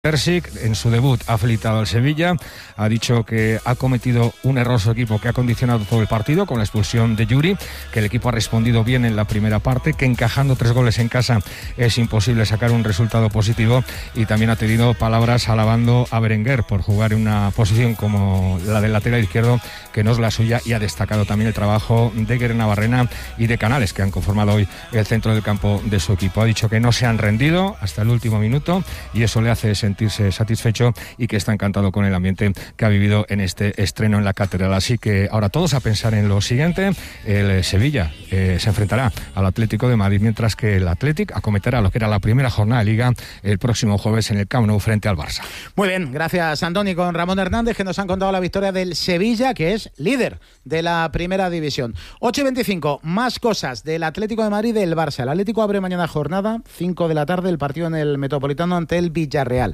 Terzic en su debut ha felicitado al Sevilla, ha dicho que ha cometido un error su equipo que ha condicionado todo el partido con la expulsión de Yuri, que el equipo ha respondido bien en la primera parte, que encajando 3 goles en casa es imposible sacar un resultado positivo, y también ha tenido palabras alabando a Berenguer por jugar en una posición como la del lateral izquierdo que no es la suya, y ha destacado también el trabajo de Guerra Navarrena y de Canales, que han conformado hoy el centro del campo de su equipo. Ha dicho que no se han rendido hasta el último minuto y eso le hace sentirse satisfecho y que está encantado con el ambiente que ha vivido en este estreno en la Catedral. Así que ahora todos a pensar en lo siguiente. El Sevilla se enfrentará al Atlético de Madrid, mientras que el Athletic acometerá lo que era la primera jornada de Liga el próximo jueves en el Camp Nou frente al Barça. Muy bien, gracias Antoni, con Ramón Hernández, que nos han contado la victoria del Sevilla, que es líder de la primera división. 8:25, más cosas del Atlético de Madrid y del Barça. El Atlético abre mañana jornada, 5 de la tarde, el partido en el Metropolitano ante el Villarreal.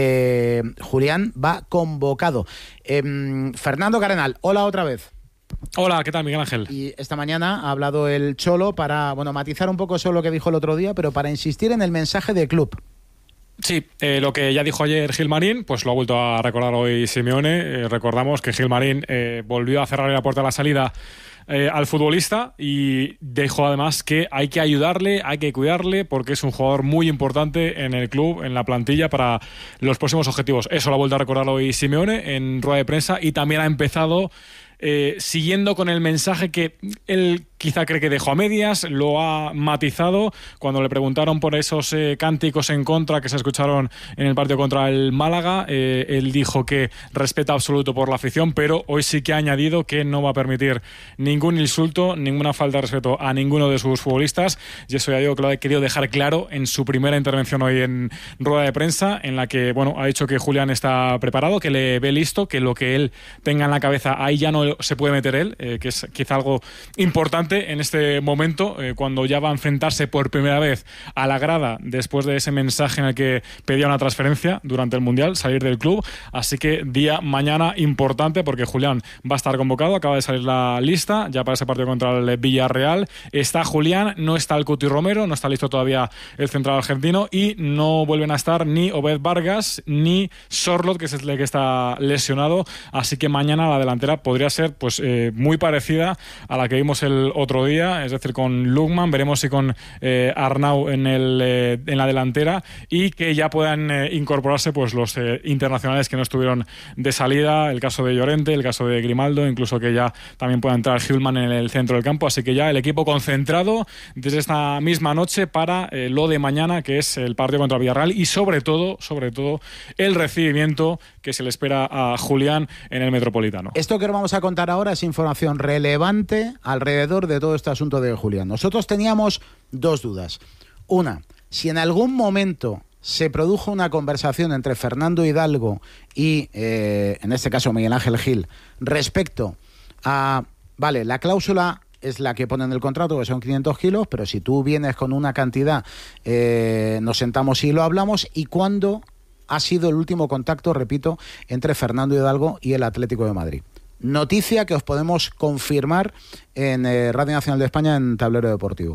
Julián va convocado. Fernando Cardenal, hola otra vez. Hola, ¿qué tal, Miguel Ángel? Y esta mañana ha hablado el Cholo para, matizar un poco eso lo que dijo el otro día, pero para insistir en el mensaje del club. Sí, lo que ya dijo ayer Gilmarín, pues lo ha vuelto a recordar hoy Simeone. Recordamos que Gilmarín volvió a cerrarle la puerta a la salida al futbolista, y dijo además que hay que ayudarle, hay que cuidarle, porque es un jugador muy importante en el club, en la plantilla, para los próximos objetivos. Eso lo ha vuelto a recordar hoy Simeone en rueda de prensa, y también ha empezado siguiendo con el mensaje que él quizá cree que dejó a medias. Lo ha matizado cuando le preguntaron por esos cánticos en contra que se escucharon en el partido contra el Málaga. Él dijo que respeto absoluto por la afición, pero hoy sí que ha añadido que no va a permitir ningún insulto, ninguna falta de respeto a ninguno de sus futbolistas, y eso ya digo que lo ha querido dejar claro en su primera intervención hoy en rueda de prensa, en la que ha dicho que Julián está preparado, que le ve listo, que lo que él tenga en la cabeza ahí ya no se puede meter él, que es quizá algo importante en este momento, cuando ya va a enfrentarse por primera vez a la grada después de ese mensaje en el que pedía una transferencia durante el Mundial, salir del club. Así que día mañana importante, porque Julián va a estar convocado, acaba de salir la lista ya para ese partido contra el Villarreal. Está Julián, no está el Cuti Romero, no está listo todavía el central argentino, y no vuelven a estar ni Obed Vargas ni Sorloth, que es el que está lesionado. Así que mañana la delantera podría ser muy parecida a la que vimos el otro día, es decir, con Lukman. Veremos si con Arnau en la delantera, y que ya puedan incorporarse los internacionales que no estuvieron de salida, el caso de Llorente, el caso de Grimaldo, incluso que ya también pueda entrar Hjulman en el centro del campo. Así que ya el equipo concentrado desde esta misma noche para lo de mañana, que es el partido contra Villarreal, y sobre todo el recibimiento que se le espera a Julián en el Metropolitano. Esto que vamos a contar ahora es información relevante alrededor de todo este asunto de Julián. Nosotros teníamos 2 dudas. Una, si en algún momento se produjo una conversación entre Fernando Hidalgo y, en este caso, Miguel Ángel Gil, respecto a, vale, la cláusula es la que pone en el contrato, que son 500 kilos, pero si tú vienes con una cantidad, nos sentamos y lo hablamos. ¿Y cuándo ha sido el último contacto, repito, entre Fernando Hidalgo y el Atlético de Madrid? Noticia que os podemos confirmar en Radio Nacional de España, en Tablero Deportivo.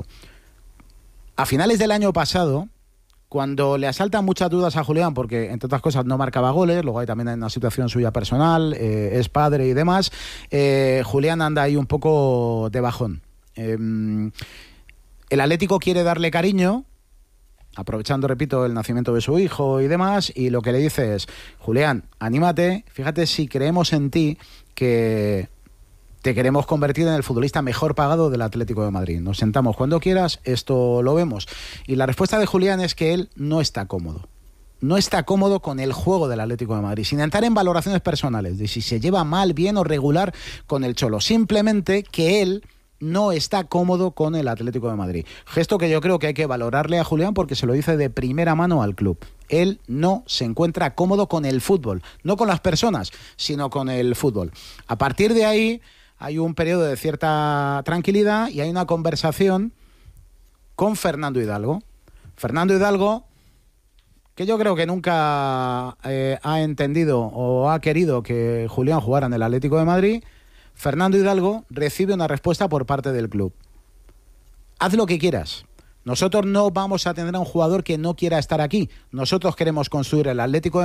A finales del año pasado, cuando le asaltan muchas dudas a Julián, porque entre otras cosas no marcaba goles, luego hay también una situación suya personal, es padre y demás, Julián anda ahí un poco de bajón. El Atlético quiere darle cariño, aprovechando, repito, el nacimiento de su hijo y demás, y lo que le dice es: Julián, anímate, fíjate si creemos en ti, que te queremos convertir en el futbolista mejor pagado del Atlético de Madrid. Nos sentamos cuando quieras, esto lo vemos. Y la respuesta de Julián es que él no está cómodo. No está cómodo con el juego del Atlético de Madrid, sin entrar en valoraciones personales de si se lleva mal, bien o regular con el Cholo. Simplemente que él no está cómodo con el Atlético de Madrid. Gesto que yo creo que hay que valorarle a Julián, porque se lo dice de primera mano al club. Él no se encuentra cómodo con el fútbol, no con las personas, sino con el fútbol. A partir de ahí hay un periodo de cierta tranquilidad y hay una conversación con Fernando Hidalgo. Fernando Hidalgo, que yo creo que nunca ha entendido o ha querido que Julián jugara en el Atlético de Madrid. Fernando Hidalgo recibe una respuesta por parte del club: haz lo que quieras, Nosotros no vamos a tener a un jugador que no quiera estar aquí. Nosotros queremos construir el Atlético de